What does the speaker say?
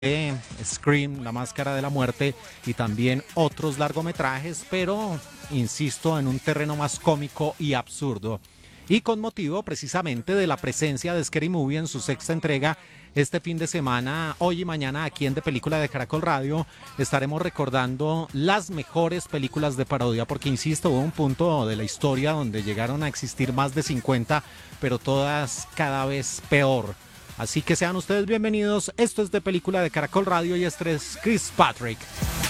Scream, La Máscara de la Muerte y también otros largometrajes, pero insisto, en un terreno más cómico y absurdo. Y con motivo precisamente de la presencia de Scary Movie en su sexta entrega este fin de semana, hoy y mañana aquí en De Película de Caracol Radio, estaremos recordando las mejores películas de parodia, porque insisto, hubo un punto de la historia donde llegaron a existir más de 50, pero todas cada vez peor. Así que sean ustedes bienvenidos. Esto es De Película de Caracol Radio y este es Chris Patrick.